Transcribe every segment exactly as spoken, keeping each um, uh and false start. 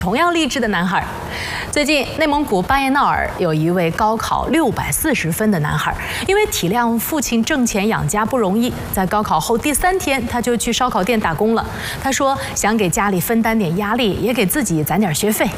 同样励志的男孩，最近内蒙古巴彦淖尔有一位高考六百四十分的男孩，因为体谅父亲挣钱养家不容易，在高考后第三天他就去烧烤店打工了。他说想给家里分担点压力，也给自己攒点学费。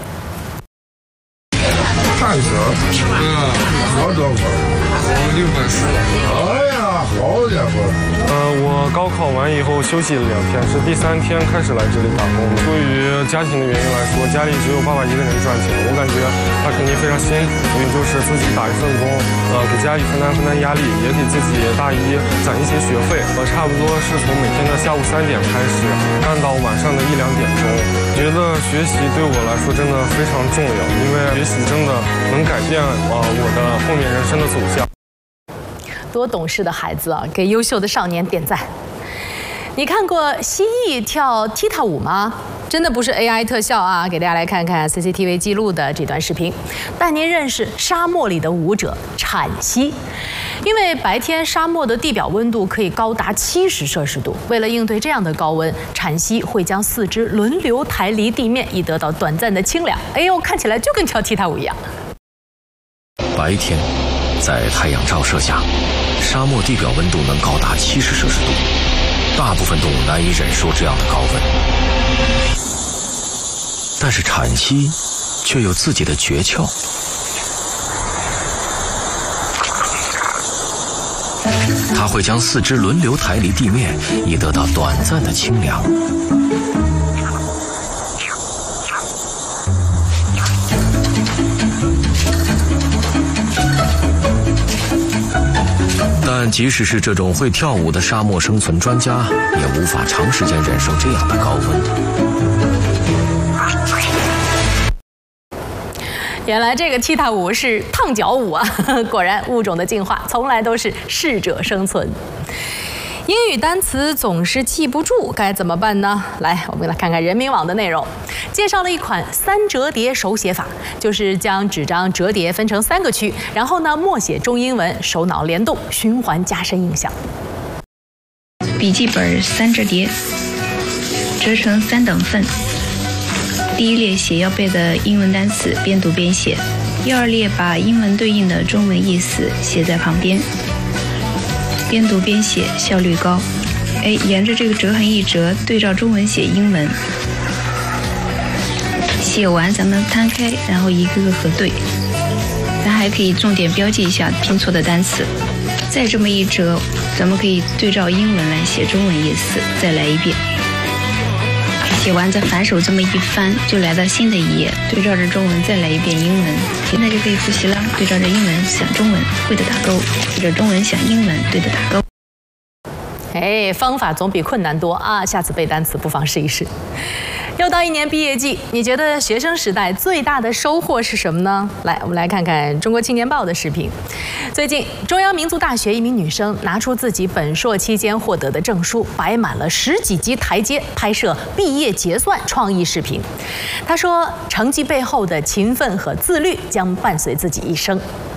看一下，嗯，多少分？我六百四。哎呀，好家伙！ 呃，我高考完以后休息了两天，是第三天开始来这里打工。出于家庭的原因来说，家里只有爸爸一个人赚钱，我感觉他肯定非常辛苦，所以就是自己打一份工，呃，给家里分担分担压力，也给自己大一攒一些学费。呃，差不多是从每天的下午三点开始，干到晚上的一两点钟。觉得学习对我来说真的非常重要，因为学习真的能改变呃我的后面人生的走向。 多懂事的孩子啊！给优秀的少年点赞。你看过蜥蜴跳踢踏舞吗？真的不是 A I 特效啊！给大家来看看 C C T V 记录的这段视频，带您认识沙漠里的舞者产蜥。因为白天沙漠的地表温度可以高达七十摄氏度，为了应对这样的高温，产蜥会将四肢轮流抬离地面，以得到短暂的清凉。哎呦，看起来就跟跳踢踏舞一样。 白天，在太阳照射下，沙漠地表温度能高达七十摄氏度，大部分动物难以忍受这样的高温。但是产蜥却有自己的诀窍。它会将四肢轮流抬离地面，以得到短暂的清凉。但即使是这种会跳舞的沙漠生存专家，也无法长时间忍受这样的高温。 原来这个踢踏舞是烫脚舞啊！果然，物种的进化从来都是适者生存。英语单词总是记不住，该怎么办呢？来，我们来看看人民网的内容，介绍了一款三折叠手写法，就是将纸张折叠分成三个区，然后呢默写中英文，手脑联动，循环加深印象。 笔记本三折叠，折成三等份。第一列写要背的英文单词，边读边写；第二列把英文对应的中文意思写在旁边，边读边写，效率高。哎，沿着这个折痕一折，对照中文写英文。写完咱们摊开，然后一个个核对。咱还可以重点标记一下拼错的单词。再这么一折，咱们可以对照英文来写中文意思，再来一遍。写完再反手这么一翻，就来到新的一页，对照着中文再来一遍英文。现在就可以复习了，对照着英文想中文，会的打勾；对着中文想英文，对的打勾。 哎，方法总比困难多啊！下次背单词不妨试一试。又到一年毕业季，你觉得学生时代最大的收获是什么呢？来，我们来看看《中国青年报》的视频。最近，中央民族大学一名女生拿出自己本硕期间获得的证书，摆满了十几级台阶，拍摄毕业结算创意视频。她说，成绩背后的勤奋和自律将伴随自己一生。